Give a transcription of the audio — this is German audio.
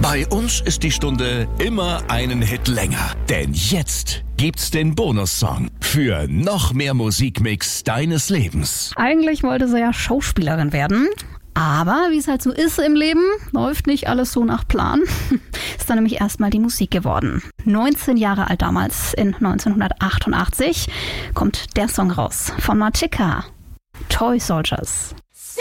Bei uns ist die Stunde immer einen Hit länger. Denn jetzt gibt's den Bonussong für noch mehr Musikmix deines Lebens. Eigentlich wollte sie ja Schauspielerin werden. Aber wie es halt so ist im Leben, läuft nicht alles so nach Plan. Ist dann nämlich erstmal die Musik geworden. 19 Jahre alt damals, in 1988, kommt der Song raus von Martika, Toy Soldiers.